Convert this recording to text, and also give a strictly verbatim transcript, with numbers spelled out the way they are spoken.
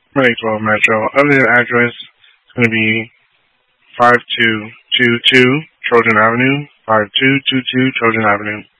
Right, twelve Metro. Other address is going to be five two two two Trojan Avenue. five two two two Trojan Avenue.